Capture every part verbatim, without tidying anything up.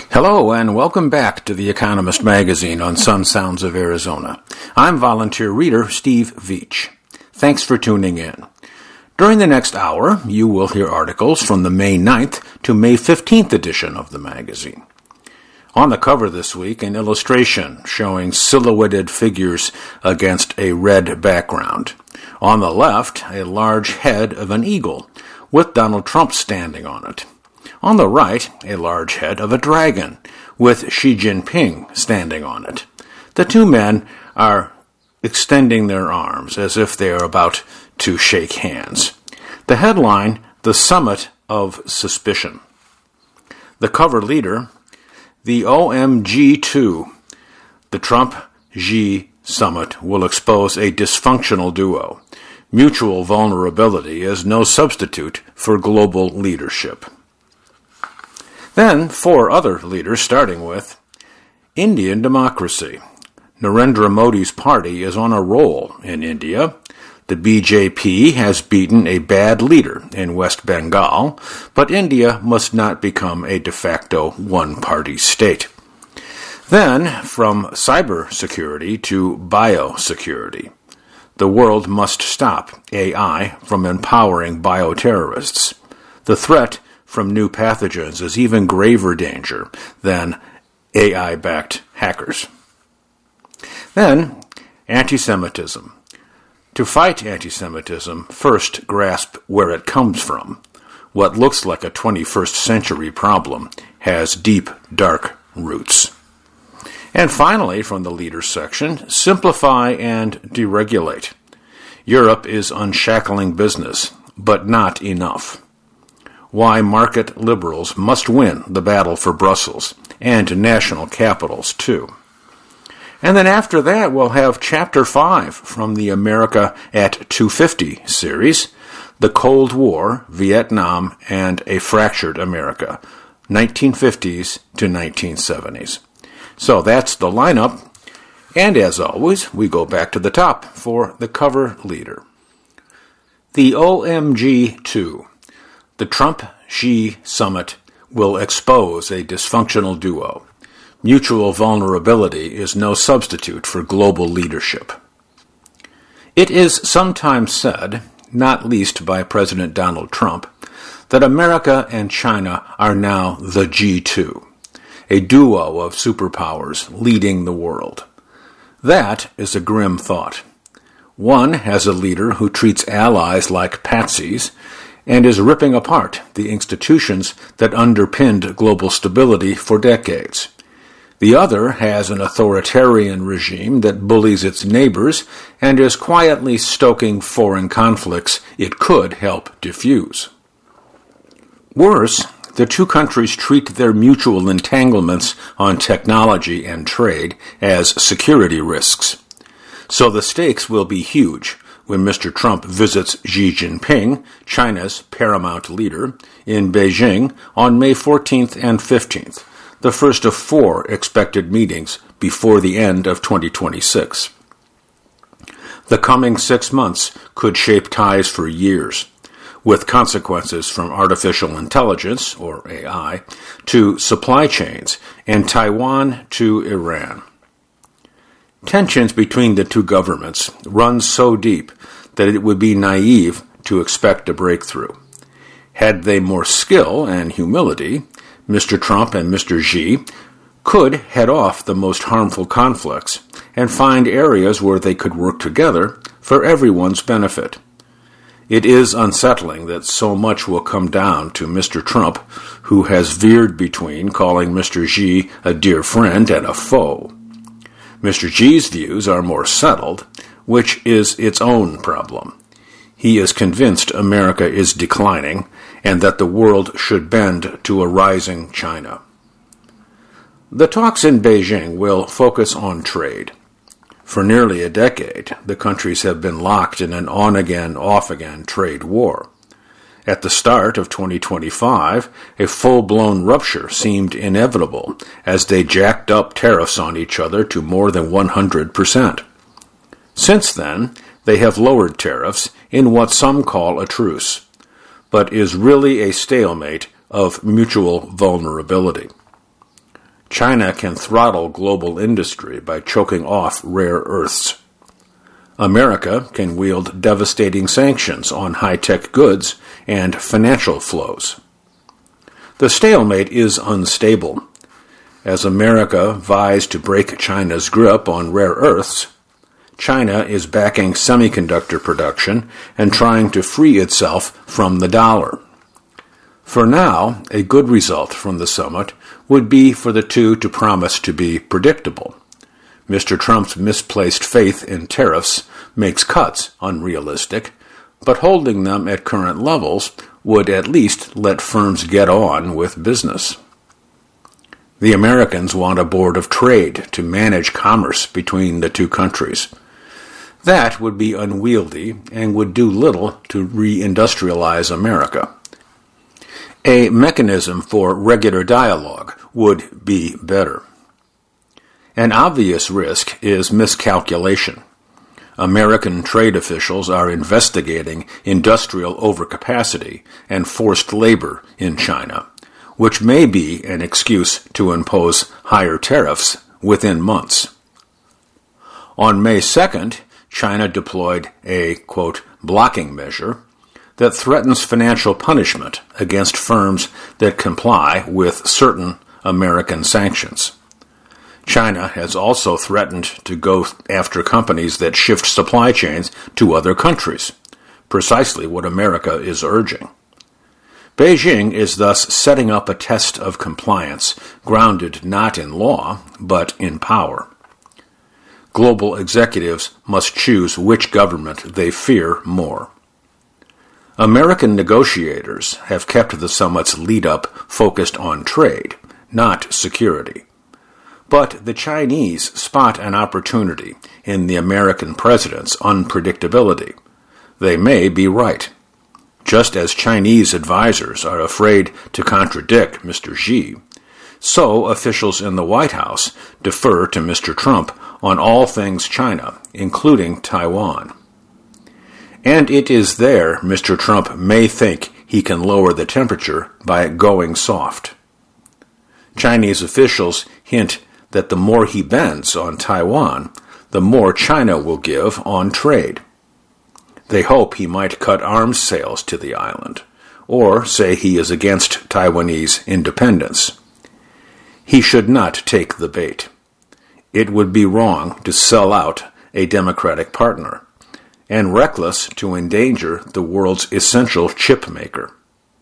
Hello and welcome back to The Economist magazine on Sun Sounds of Arizona. I'm volunteer reader Steve Veach. Thanks for tuning in. During the next hour, you will hear articles from the May ninth to May fifteenth edition of the magazine. On the cover this week, an illustration showing silhouetted figures against a red background. On the left, a large head of an eagle with Donald Trump standing on it. On the right, a large head of a dragon, with Xi Jinping standing on it. The two men are extending their arms as if they are about to shake hands. The headline, The Summit of Suspicion. The cover leader, the O M G two, the Trump-Xi summit will expose a dysfunctional duo. Mutual vulnerability is no substitute for global leadership. Then, four other leaders, starting with Indian democracy. Narendra Modi's party is on a roll in India. The B J P has beaten a bad leader in West Bengal, but India must not become a de facto one-party state. Then, from cybersecurity to biosecurity. The world must stop A I from empowering bioterrorists. The threat from new pathogens is even graver danger than A I-backed hackers. Then, anti-Semitism. To fight anti-Semitism, first grasp where it comes from. What looks like a twenty-first century problem has deep, dark roots. And finally, from the leaders section, simplify and deregulate. Europe is unshackling business, but not enough. Why market liberals must win the battle for Brussels, and national capitals, too. And then after that, we'll have Chapter five from the America at two fifty series, The Cold War, Vietnam, and a Fractured America, nineteen fifties to nineteen seventies. So that's the lineup, and as always, we go back to the top for the cover leader. The O M G two. The Trump-Xi summit will expose a dysfunctional duo. Mutual vulnerability is no substitute for global leadership. It is sometimes said, not least by President Donald Trump, that America and China are now the G two, a duo of superpowers leading the world. That is a grim thought. One has a leader who treats allies like patsies, and is ripping apart the institutions that underpinned global stability for decades. The other has an authoritarian regime that bullies its neighbors and is quietly stoking foreign conflicts it could help diffuse. Worse, the two countries treat their mutual entanglements on technology and trade as security risks. So the stakes will be huge when Mister Trump visits Xi Jinping, China's paramount leader, in Beijing on May fourteenth and fifteenth, the first of four expected meetings before the end of twenty twenty-six. The coming six months could shape ties for years, with consequences from artificial intelligence, or A I, to supply chains, and Taiwan to Iran. Tensions between the two governments run so deep that it would be naive to expect a breakthrough. Had they more skill and humility, Mister Trump and Mister Xi could head off the most harmful conflicts and find areas where they could work together for everyone's benefit. It is unsettling that so much will come down to Mister Trump, who has veered between calling Mister Xi a dear friend and a foe. Mister Xi's views are more settled, which is its own problem. He is convinced America is declining and that the world should bend to a rising China. The talks in Beijing will focus on trade. For nearly a decade, the countries have been locked in an on-again, off-again trade war. At the start of twenty twenty-five, a full-blown rupture seemed inevitable as they jacked up tariffs on each other to more than one hundred percent. Since then, they have lowered tariffs in what some call a truce, but is really a stalemate of mutual vulnerability. China can throttle global industry by choking off rare earths. America can wield devastating sanctions on high-tech goods and financial flows. The stalemate is unstable. As America vies to break China's grip on rare earths, China is backing semiconductor production and trying to free itself from the dollar. For now, a good result from the summit would be for the two to promise to be predictable. Mister Trump's misplaced faith in tariffs makes cuts unrealistic, but holding them at current levels would at least let firms get on with business. The Americans want a board of trade to manage commerce between the two countries. That would be unwieldy and would do little to reindustrialize America. A mechanism for regular dialogue would be better. An obvious risk is miscalculation. American trade officials are investigating industrial overcapacity and forced labor in China, which may be an excuse to impose higher tariffs within months. On May second, China deployed a, quote, blocking measure that threatens financial punishment against firms that comply with certain American sanctions. China has also threatened to go after companies that shift supply chains to other countries, precisely what America is urging. Beijing is thus setting up a test of compliance grounded not in law, but in power. Global executives must choose which government they fear more. American negotiators have kept the summit's lead-up focused on trade, not security. But the Chinese spot an opportunity in the American president's unpredictability. They may be right. Just as Chinese advisers are afraid to contradict Mister Xi, so officials in the White House defer to Mister Trump on all things China, including Taiwan. And it is there Mister Trump may think he can lower the temperature by going soft. Chinese officials hint that the more he bends on Taiwan, the more China will give on trade. They hope he might cut arms sales to the island, or say he is against Taiwanese independence. He should not take the bait. It would be wrong to sell out a democratic partner, and reckless to endanger the world's essential chip maker.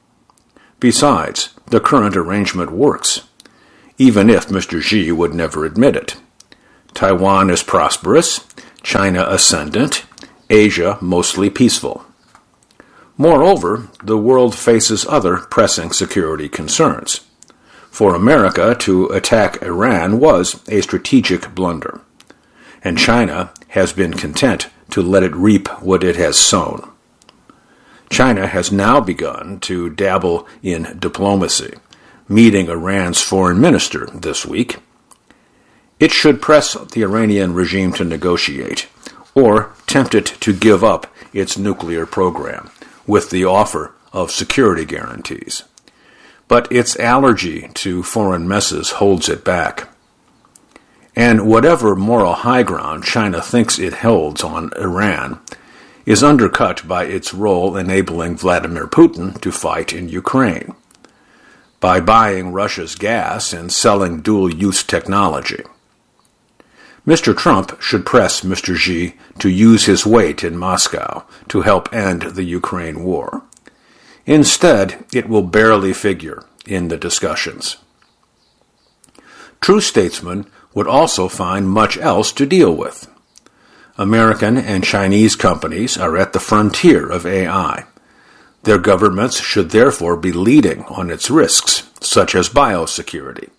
Besides, the current arrangement works, even if Mister Xi would never admit it. Taiwan is prosperous, China ascendant, Asia mostly peaceful. Moreover, the world faces other pressing security concerns. For America to attack Iran was a strategic blunder, and China has been content to let it reap what it has sown. China has now begun to dabble in diplomacy, meeting Iran's foreign minister this week. It should press the Iranian regime to negotiate, or tempt it to give up its nuclear program, with the offer of security guarantees. But its allergy to foreign messes holds it back. And whatever moral high ground China thinks it holds on Iran is undercut by its role enabling Vladimir Putin to fight in Ukraine, by buying Russia's gas and selling dual-use technology. Mister Trump should press Mister Xi to use his weight in Moscow to help end the Ukraine war. Instead, it will barely figure in the discussions. True statesmen would also find much else to deal with. American and Chinese companies are at the frontier of A I. Their governments should therefore be leading on its risks, such as biosecurity.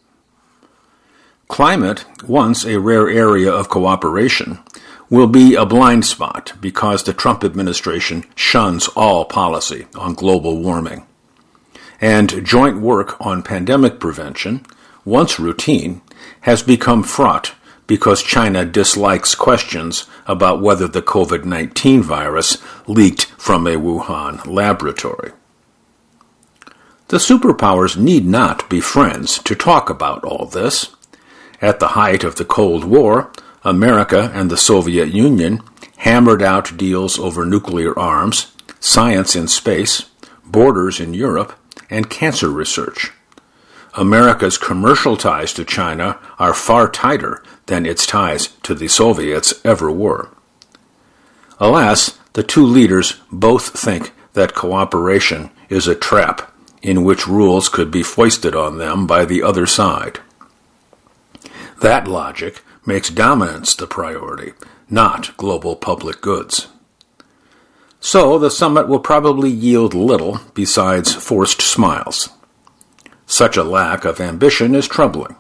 Climate, once a rare area of cooperation, will be a blind spot because the Trump administration shuns all policy on global warming. And joint work on pandemic prevention, once routine, has become fraught because China dislikes questions about whether the COVID nineteen virus leaked from a Wuhan laboratory. The superpowers need not be friends to talk about all this. At the height of the Cold War, America and the Soviet Union hammered out deals over nuclear arms, science in space, borders in Europe, and cancer research. America's commercial ties to China are far tighter than its ties to the Soviets ever were. Alas, the two leaders both think that cooperation is a trap in which rules could be foisted on them by the other side. That logic makes dominance the priority, not global public goods. So the summit will probably yield little besides forced smiles. Such a lack of ambition is troubling.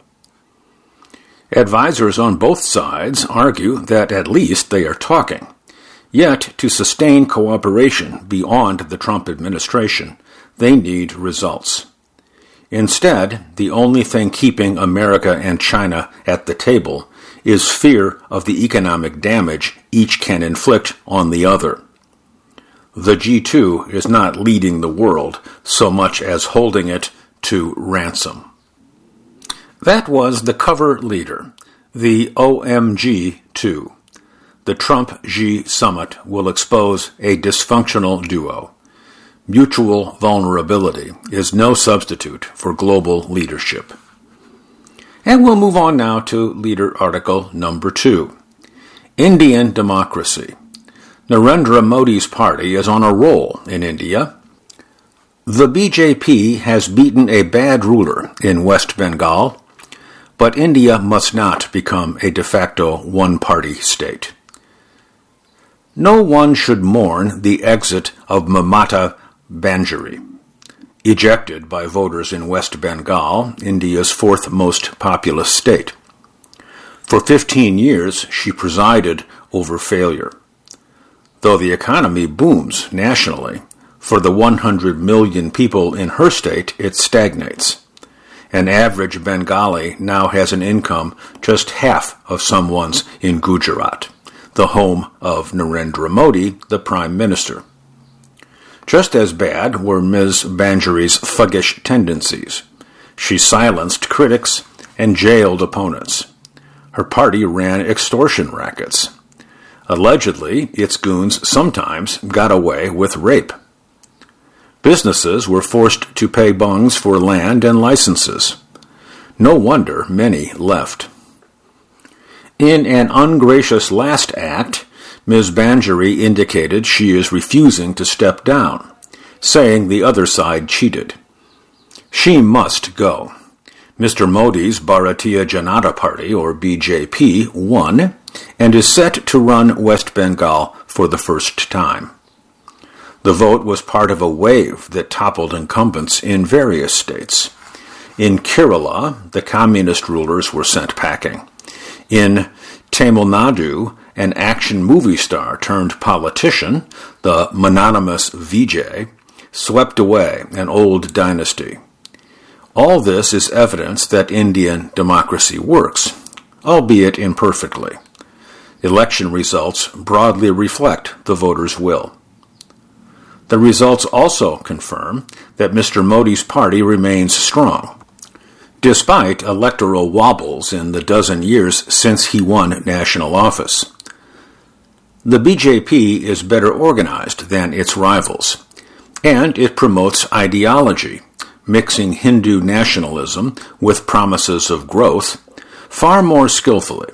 Advisors on both sides argue that at least they are talking. Yet, to sustain cooperation beyond the Trump administration, they need results. Instead, the only thing keeping America and China at the table is fear of the economic damage each can inflict on the other. The G two is not leading the world so much as holding it to ransom. That was the cover leader, the O M G two. The Trump-Xi summit will expose a dysfunctional duo. Mutual vulnerability is no substitute for global leadership. And we'll move on now to leader article number two. Indian democracy. Narendra Modi's party is on a roll in India. The B J P has beaten a bad ruler in West Bengal, but India must not become a de facto one-party state. No one should mourn the exit of Mamata Banerjee, ejected by voters in West Bengal, India's fourth most populous state. For fifteen years, she presided over failure. Though the economy booms nationally, for the one hundred million people in her state, it stagnates. An average Bengali now has an income just half of someone's in Gujarat, the home of Narendra Modi, the Prime Minister. Just as bad were Miz Banerjee's thuggish tendencies. She silenced critics and jailed opponents. Her party ran extortion rackets. Allegedly, its goons sometimes got away with rape. Businesses were forced to pay bungs for land and licenses. No wonder many left. In an ungracious last act, Miz Banerjee indicated she is refusing to step down, saying the other side cheated. She must go. Mister Modi's Bharatiya Janata Party, or B J P, won and is set to run West Bengal for the first time. The vote was part of a wave that toppled incumbents in various states. In Kerala, the communist rulers were sent packing. In Tamil Nadu, an action movie star turned politician, the mononymous Vijay, swept away an old dynasty. All this is evidence that Indian democracy works, albeit imperfectly. Election results broadly reflect the voters' will. The results also confirm that Mister Modi's party remains strong, despite electoral wobbles in the dozen years since he won national office. The B J P is better organized than its rivals, and it promotes ideology, mixing Hindu nationalism with promises of growth far more skillfully.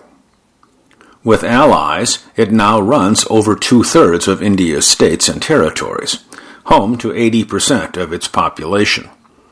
With allies, it now runs over two-thirds of India's states and territories, home to eighty percent of its population.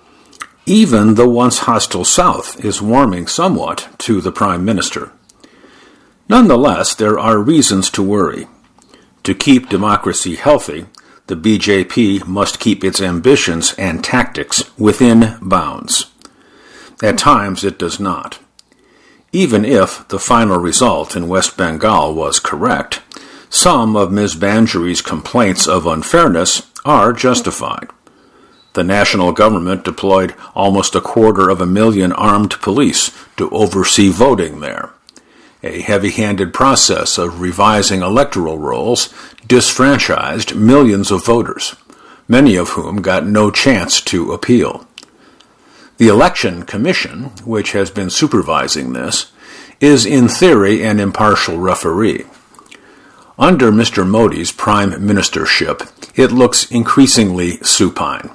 Even the once hostile South is warming somewhat to the Prime Minister. Nonetheless, there are reasons to worry. To keep democracy healthy, the B J P must keep its ambitions and tactics within bounds. At times it does not. Even if the final result in West Bengal was correct, some of Miz Banerjee's complaints of unfairness are justified. The national government deployed almost a quarter of a million armed police to oversee voting there. A heavy-handed process of revising electoral rolls disfranchised millions of voters, many of whom got no chance to appeal. The Election Commission, which has been supervising this, is in theory an impartial referee. Under Mister Modi's prime ministership, it looks increasingly supine.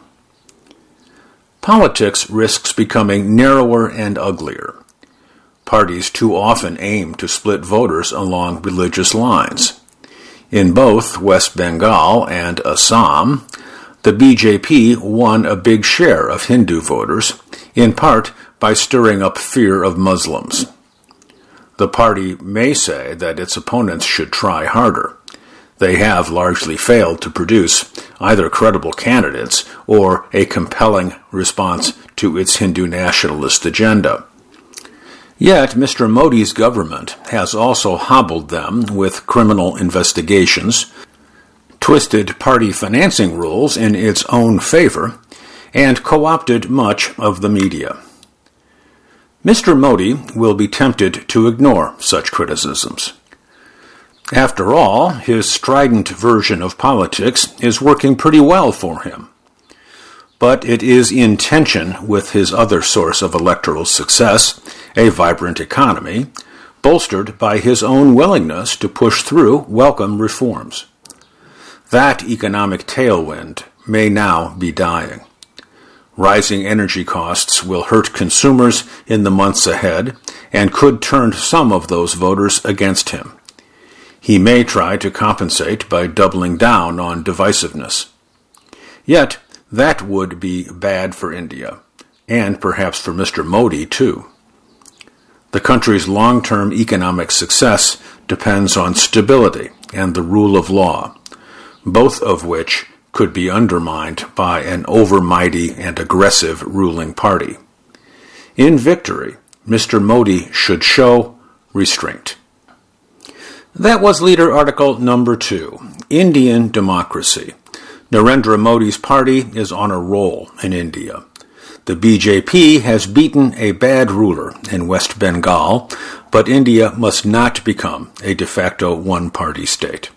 Politics risks becoming narrower and uglier. Parties too often aim to split voters along religious lines. In both West Bengal and Assam, the B J P won a big share of Hindu voters, in part by stirring up fear of Muslims. The party may say that its opponents should try harder. They have largely failed to produce either credible candidates or a compelling response to its Hindu nationalist agenda. Yet Mister Modi's government has also hobbled them with criminal investigations, twisted party financing rules in its own favor, and co-opted much of the media. Mister Modi will be tempted to ignore such criticisms. After all, his strident version of politics is working pretty well for him. But it is in tension with his other source of electoral success, a vibrant economy, bolstered by his own willingness to push through welcome reforms. That economic tailwind may now be dying. Rising energy costs will hurt consumers in the months ahead and could turn some of those voters against him. He may try to compensate by doubling down on divisiveness. Yet, that would be bad for India, and perhaps for Mister Modi too. The country's long-term economic success depends on stability and the rule of law, both of which could be undermined by an overmighty and aggressive ruling party. In victory, Mister Modi should show restraint. That was leader article number two, Indian Democracy. Narendra Modi's party is on a roll in India. The B J P has beaten a bad ruler in West Bengal, but India must not become a de facto one-party state.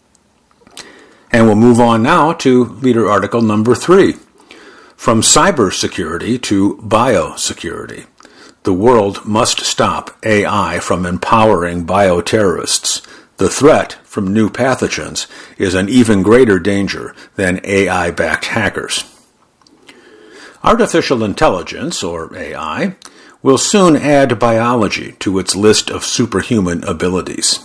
And we'll move on now to leader article number three, From Cybersecurity to Biosecurity. The world must stop A I from empowering bioterrorists. The threat from new pathogens is an even greater danger than A I-backed hackers. Artificial intelligence, or A I, will soon add biology to its list of superhuman abilities.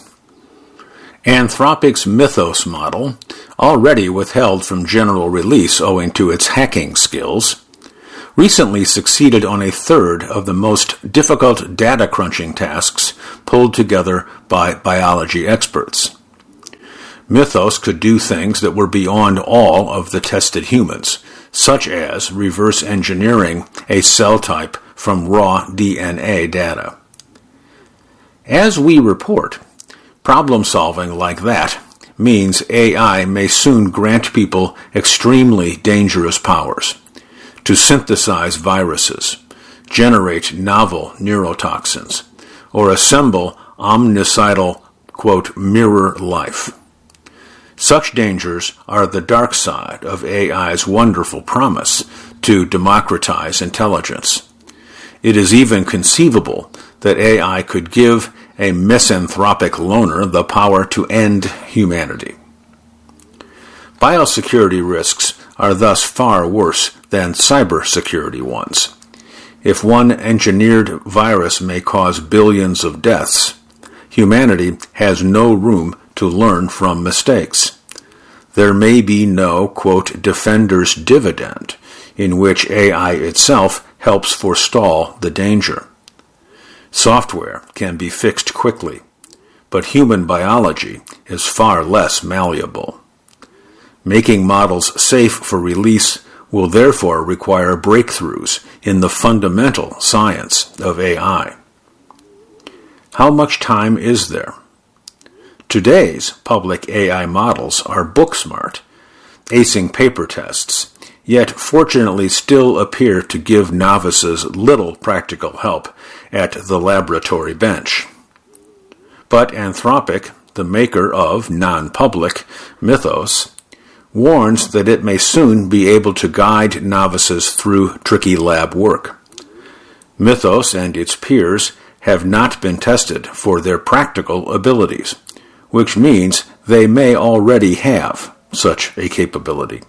Anthropic's Mythos model, already withheld from general release owing to its hacking skills, recently succeeded on a third of the most difficult data crunching tasks pulled together by biology experts. Mythos could do things that were beyond all of the tested humans, such as reverse engineering a cell type from raw D N A data. As we report, problem solving like that means A I may soon grant people extremely dangerous powers to synthesize viruses, generate novel neurotoxins, or assemble omnicidal, quote, mirror life. Such dangers are the dark side of A I's wonderful promise to democratize intelligence. It is even conceivable that A I could give a misanthropic loner the power to end humanity. Biosecurity risks are thus far worse than cybersecurity ones. If one engineered virus may cause billions of deaths, humanity has no room to learn from mistakes. There may be no, quote, defender's dividend, in which A I itself helps forestall the danger. Software can be fixed quickly, but human biology is far less malleable. Making models safe for release will therefore require breakthroughs in the fundamental science of A I. How much time is there? Today's public A I models are book-smart, acing paper tests, yet fortunately still appear to give novices little practical help at the laboratory bench. But Anthropic, the maker of non-public Mythos, warns that it may soon be able to guide novices through tricky lab work. Mythos and its peers have not been tested for their practical abilities, which means they may already have such a capability.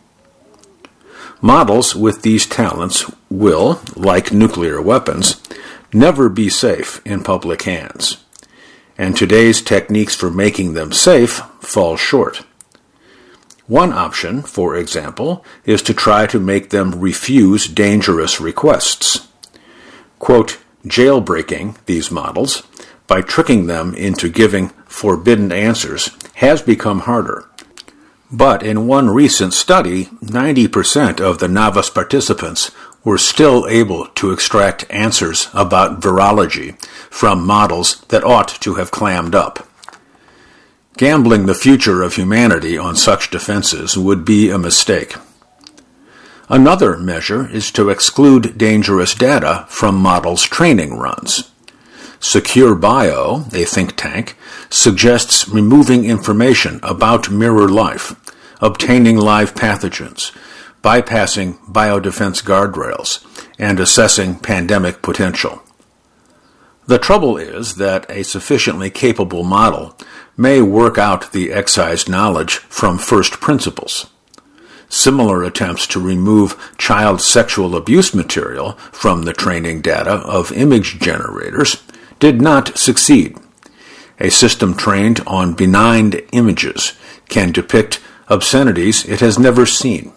Models with these talents will, like nuclear weapons, never be safe in public hands, and today's techniques for making them safe fall short. One option, for example, is to try to make them refuse dangerous requests. Quote, jailbreaking these models by tricking them into giving forbidden answers has become harder. But in one recent study, ninety percent of the novice participants were still able to extract answers about virology from models that ought to have clammed up. Gambling the future of humanity on such defenses would be a mistake. Another measure is to exclude dangerous data from models' training runs. Secure Bio, a think tank, suggests removing information about mirror life, obtaining live pathogens, bypassing biodefense guardrails, and assessing pandemic potential. The trouble is that a sufficiently capable model may work out the excised knowledge from first principles. Similar attempts to remove child sexual abuse material from the training data of image generators did not succeed. A system trained on benign images can depict obscenities it has never seen.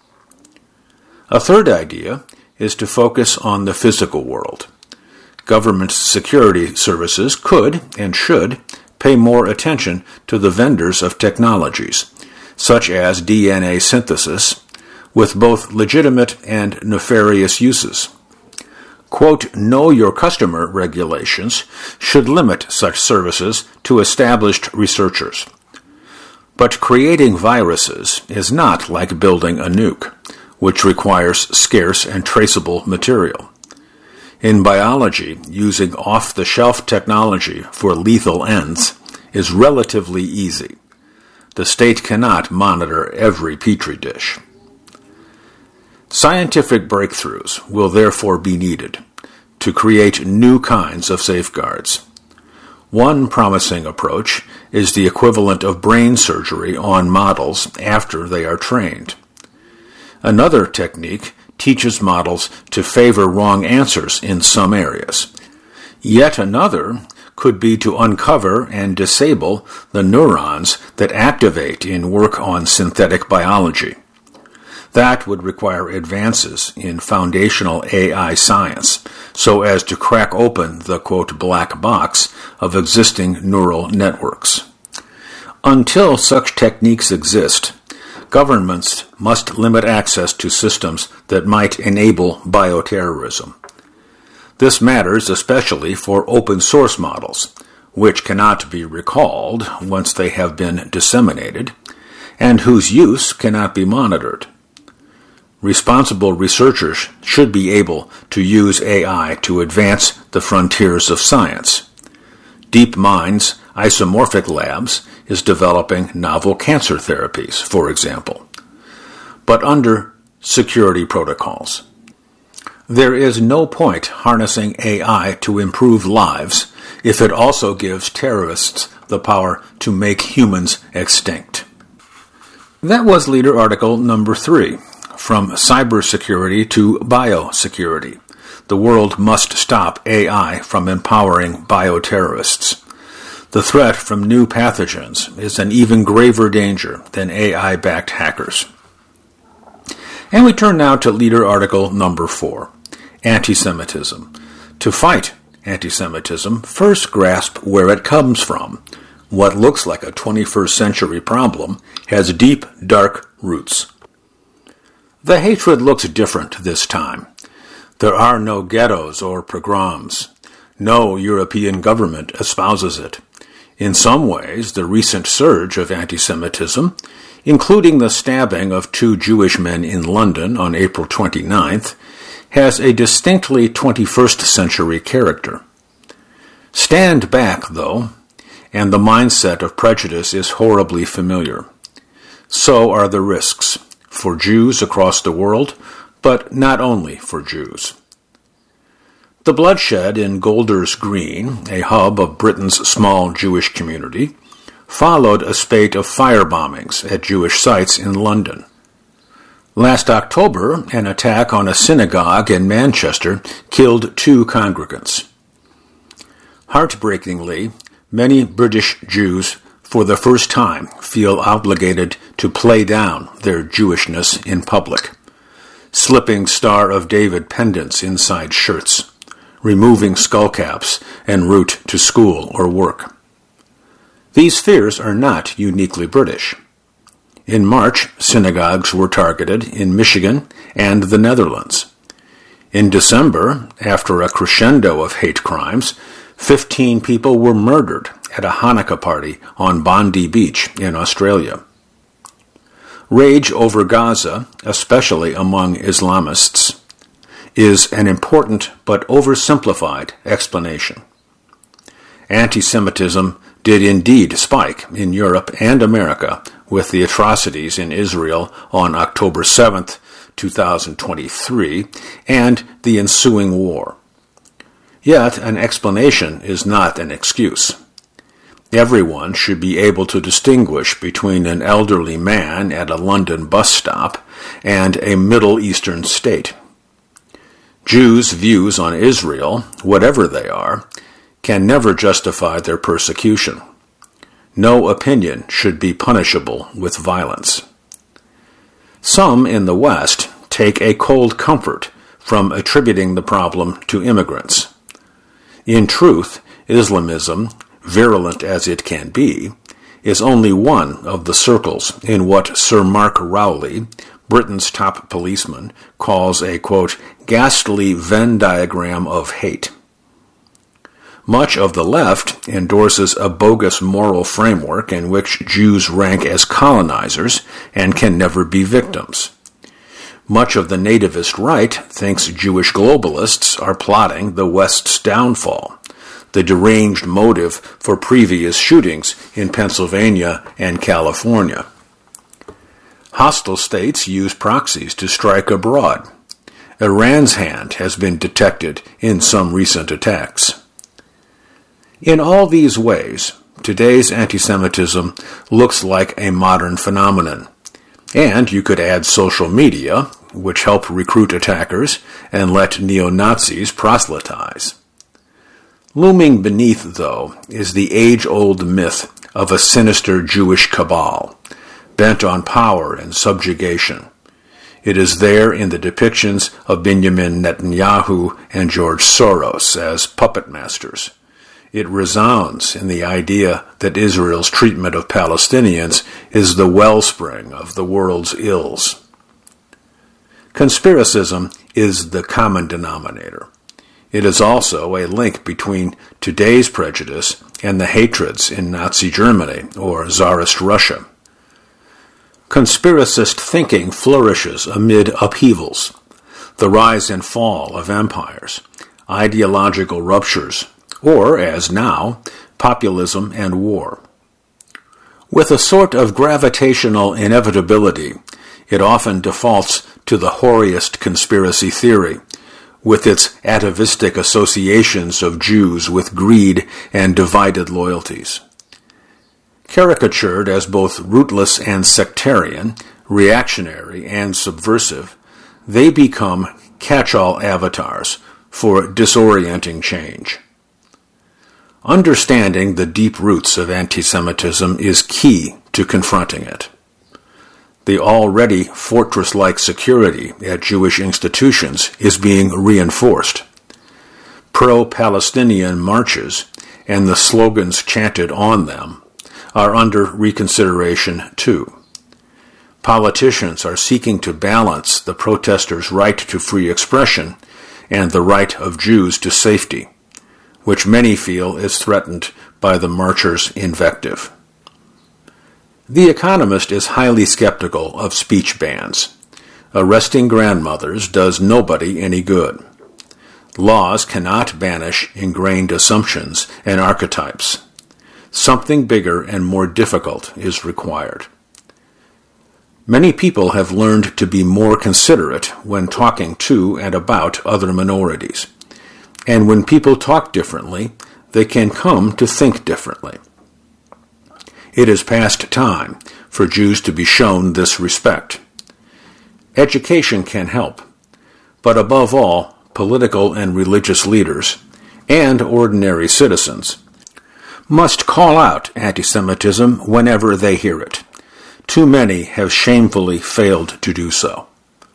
A third idea is to focus on the physical world. Government security services could and should pay more attention to the vendors of technologies, such as D N A synthesis, with both legitimate and nefarious uses. Quote, know your customer regulations should limit such services to established researchers. But creating viruses is not like building a nuke, which requires scarce and traceable material. In biology, using off-the-shelf technology for lethal ends is relatively easy. The state cannot monitor every petri dish. Scientific breakthroughs will therefore be needed to create new kinds of safeguards. One promising approach is the equivalent of brain surgery on models after they are trained. Another technique teaches models to favor wrong answers in some areas. Yet another could be to uncover and disable the neurons that activate in work on synthetic biology. That would require advances in foundational A I science so as to crack open the, quote, black box of existing neural networks. Until such techniques exist, governments must limit access to systems that might enable bioterrorism. This matters especially for open source models, which cannot be recalled once they have been disseminated, and whose use cannot be monitored. Responsible researchers should be able to use A I to advance the frontiers of science. DeepMind's Isomorphic Labs is developing novel cancer therapies, for example, but under security protocols. There is no point harnessing A I to improve lives if it also gives terrorists the power to make humans extinct. That was leader article number three, From Cybersecurity to Biosecurity. The world must stop A I from empowering bioterrorists. The threat from new pathogens is an even graver danger than A I-backed hackers. And we turn now to leader article number four, Anti-Semitism. To fight anti-Semitism, first grasp where it comes from. What looks like a twenty-first century problem has deep, dark roots. The hatred looks different this time. There are no ghettos or pogroms. No European government espouses it. In some ways, the recent surge of anti-Semitism, including the stabbing of two Jewish men in London on April twenty-ninth, has a distinctly twenty-first century character. Stand back, though, and the mindset of prejudice is horribly familiar. So are the risks, for Jews across the world, but not only for Jews. The bloodshed in Golders Green, a hub of Britain's small Jewish community, followed a spate of fire bombings at Jewish sites in London. Last October, an attack on a synagogue in Manchester killed two congregants. Heartbreakingly, many British Jews for the first time feel obligated to play down their Jewishness in public, slipping Star of David pendants inside shirts, removing skullcaps en route to school or work. These fears are not uniquely British. In March, synagogues were targeted in Michigan and the Netherlands. In December, after a crescendo of hate crimes, fifteen people were murdered at a Hanukkah party on Bondi Beach in Australia. Rage over Gaza, especially among Islamists, is an important but oversimplified explanation. Anti-Semitism did indeed spike in Europe and America with the atrocities in Israel on October seventh, two thousand twenty-three, and the ensuing war. Yet an explanation is not an excuse. Everyone should be able to distinguish between an elderly man at a London bus stop and a Middle Eastern state. Jews' views on Israel, whatever they are, can never justify their persecution. No opinion should be punishable with violence. Some in the West take a cold comfort from attributing the problem to immigrants. In truth, Islamism, virulent as it can be, is only one of the circles in what Sir Mark Rowley, Britain's top policeman, calls a, quote, ghastly Venn diagram of hate. Much of the left endorses a bogus moral framework in which Jews rank as colonizers and can never be victims. Much of the nativist right thinks Jewish globalists are plotting the West's downfall, the deranged motive for previous shootings in Pennsylvania and California. Hostile states use proxies to strike abroad. Iran's hand has been detected in some recent attacks. In all these ways, today's anti-Semitism looks like a modern phenomenon. And you could add social media, which help recruit attackers and let neo-Nazis proselytize. Looming beneath, though, is the age-old myth of a sinister Jewish cabal, bent on power and subjugation. It is there in the depictions of Benjamin Netanyahu and George Soros as puppet masters. It resounds in the idea that Israel's treatment of Palestinians is the wellspring of the world's ills. Conspiracism is the common denominator. It is also a link between today's prejudice and the hatreds in Nazi Germany or Tsarist Russia. Conspiracist thinking flourishes amid upheavals, the rise and fall of empires, ideological ruptures, or, as now, populism and war. With a sort of gravitational inevitability, it often defaults to the hoariest conspiracy theory, with its atavistic associations of Jews with greed and divided loyalties. Caricatured as both rootless and sectarian, reactionary and subversive, they become catch-all avatars for disorienting change. Understanding the deep roots of anti-Semitism is key to confronting it. The already fortress-like security at Jewish institutions is being reinforced. Pro-Palestinian marches and the slogans chanted on them are under reconsideration too. Politicians are seeking to balance the protesters' right to free expression and the right of Jews to safety, which many feel is threatened by the marchers' invective. The Economist is highly skeptical of speech bans. Arresting grandmothers does nobody any good. Laws cannot banish ingrained assumptions and archetypes. Something bigger and more difficult is required. Many people have learned to be more considerate when talking to and about other minorities. and when people talk differently, they can come to think differently. It is past time for Jews to be shown this respect. Education can help, but above all, political and religious leaders, and ordinary citizens, must call out anti-Semitism whenever they hear it. Too many have shamefully failed to do so.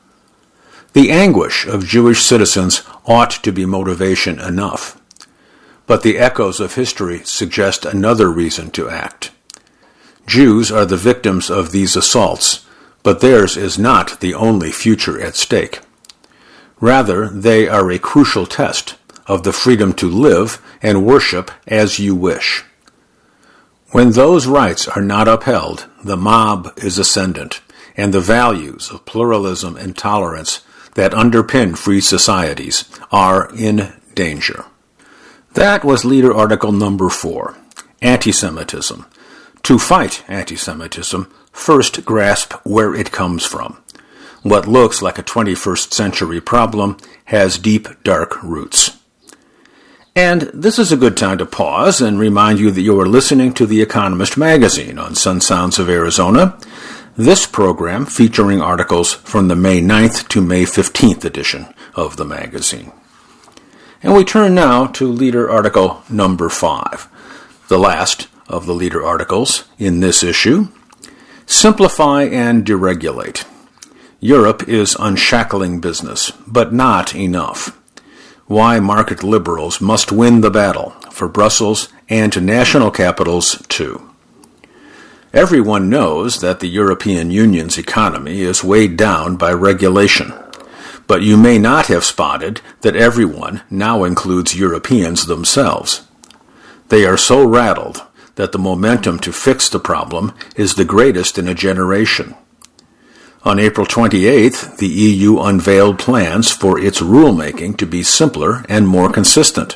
The anguish of Jewish citizens ought to be motivation enough, but the echoes of history suggest another reason to act. Jews are the victims of these assaults, but theirs is not the only future at stake. Rather, they are a crucial test of the freedom to live and worship as you wish. When those rights are not upheld, the mob is ascendant, and the values of pluralism and tolerance that underpin free societies are in danger. That was leader article number four, Anti-Semitism. To fight anti-Semitism, first grasp where it comes from. What looks like a twenty-first century problem has deep, dark roots. And this is a good time to pause and remind you that you are listening to The Economist magazine on Sun Sounds of Arizona. This program featuring articles from the May ninth to May fifteenth edition of the magazine. And we turn now to leader article number five, the last of the leader articles in this issue. Simplify and deregulate. Europe is unshackling business, but not enough. Why market liberals must win the battle for Brussels and national capitals too. Everyone knows that the European Union's economy is weighed down by regulation, but you may not have spotted that everyone now includes Europeans themselves. They are so rattled that the momentum to fix the problem is the greatest in a generation. On April twenty-eighth, the E U unveiled plans for its rulemaking to be simpler and more consistent.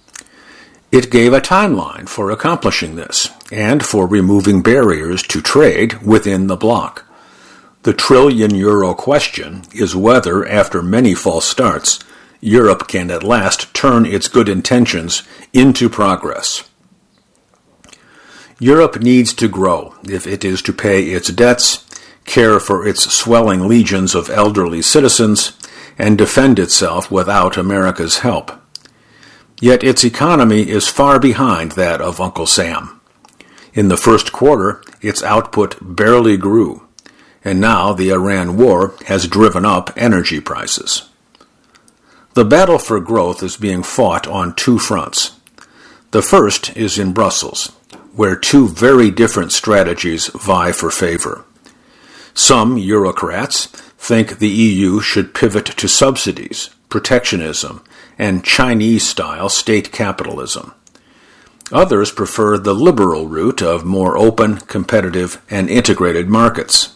It gave a timeline for accomplishing this and for removing barriers to trade within the bloc. The trillion euro question is whether, after many false starts, Europe can at last turn its good intentions into progress. Europe needs to grow if it is to pay its debts, care for its swelling legions of elderly citizens, and defend itself without America's help. Yet its economy is far behind that of Uncle Sam. In the first quarter, its output barely grew, and now the Iran war has driven up energy prices. The battle for growth is being fought on two fronts. The first is in Brussels, where two very different strategies vie for favor. Some Eurocrats think the E U should pivot to subsidies, protectionism, and Chinese-style state capitalism. Others prefer the liberal route of more open, competitive, and integrated markets.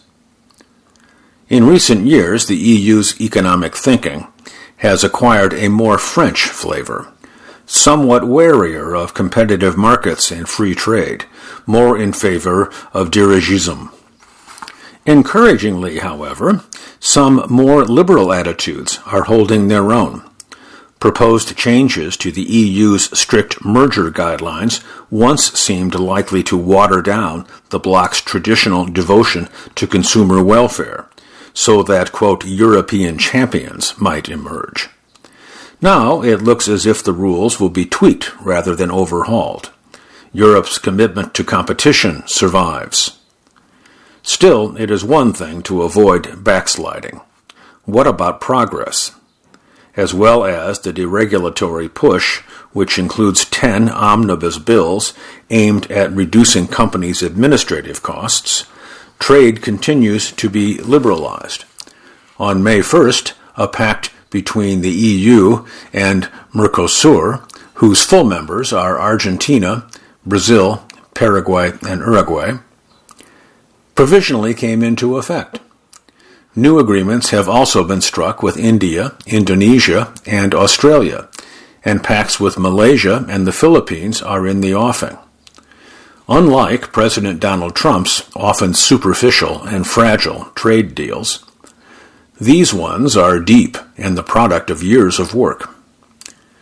In recent years, the E U's economic thinking has acquired a more French flavor, somewhat warier of competitive markets and free trade, more in favor of dirigism. Encouragingly, however, some more liberal attitudes are holding their own. Proposed changes to the E U's strict merger guidelines once seemed likely to water down the bloc's traditional devotion to consumer welfare, so that, quote, European champions might emerge. Now it looks as if the rules will be tweaked rather than overhauled. Europe's commitment to competition survives. Still, it is one thing to avoid backsliding. What about progress? As well as the deregulatory push, which includes ten omnibus bills aimed at reducing companies' administrative costs, trade continues to be liberalized. On May first, a pact between the E U and Mercosur, whose full members are Argentina, Brazil, Paraguay, and Uruguay, provisionally came into effect. New agreements have also been struck with India, Indonesia, and Australia, and pacts with Malaysia and the Philippines are in the offing. Unlike President Donald Trump's often superficial and fragile trade deals, these ones are deep and the product of years of work.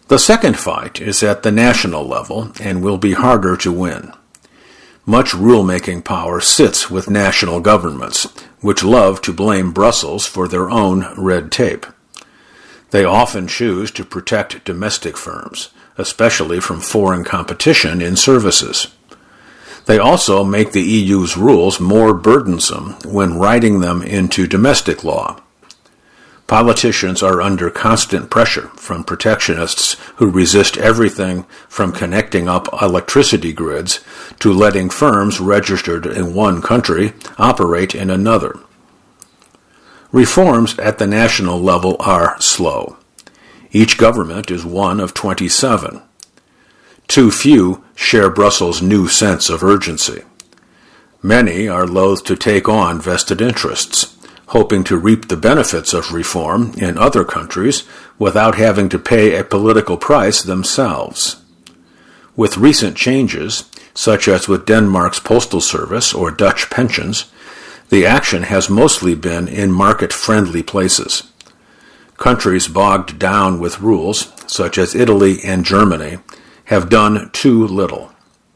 The second fight is at the national level and will be harder to win. Much rulemaking power sits with national governments, which love to blame Brussels for their own red tape. They often choose to protect domestic firms, especially from foreign competition in services. They also make the E U's rules more burdensome when writing them into domestic law. Politicians are under constant pressure from protectionists who resist everything from connecting up electricity grids to letting firms registered in one country operate in another. Reforms at the national level are slow. Each government is one of twenty-seven. Too few share Brussels' new sense of urgency. Many are loath to take on vested interests, hoping to reap the benefits of reform in other countries without having to pay a political price themselves. With recent changes, such as with Denmark's postal service or Dutch pensions, the action has mostly been in market-friendly places. Countries bogged down with rules, such as Italy and Germany, have done too little.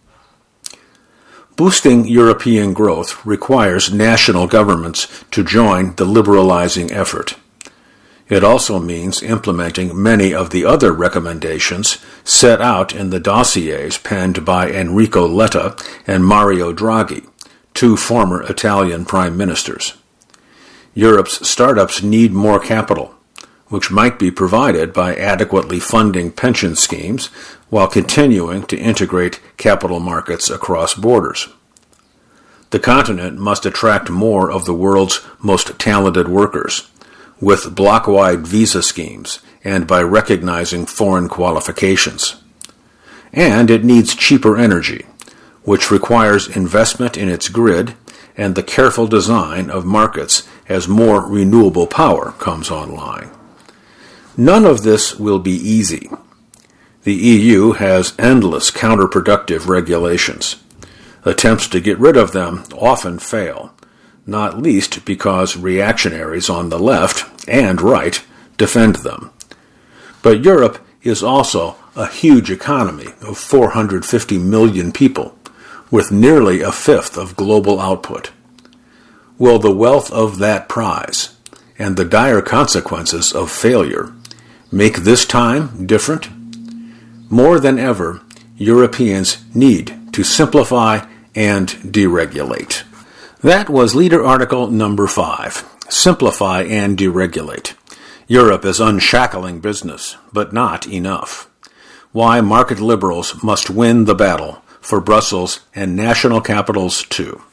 Boosting European growth requires national governments to join the liberalizing effort. It also means implementing many of the other recommendations set out in the dossiers penned by Enrico Letta and Mario Draghi, two former Italian prime ministers. Europe's startups need more capital, which might be provided by adequately funding pension schemes while continuing to integrate capital markets across borders. The continent must attract more of the world's most talented workers, with block-wide visa schemes and by recognizing foreign qualifications. And it needs cheaper energy, which requires investment in its grid and the careful design of markets as more renewable power comes online. None of this will be easy. The E U has endless counterproductive regulations. Attempts to get rid of them often fail, not least because reactionaries on the left and right defend them. But Europe is also a huge economy of four hundred fifty million people, with nearly a fifth of global output. Will the wealth of that prize and the dire consequences of failure make this time different? More than ever, Europeans need to simplify and deregulate. That was Leader Article number five, Simplify and Deregulate. Europe is unshackling business, but not enough. Why market liberals must win the battle for Brussels and national capitals too.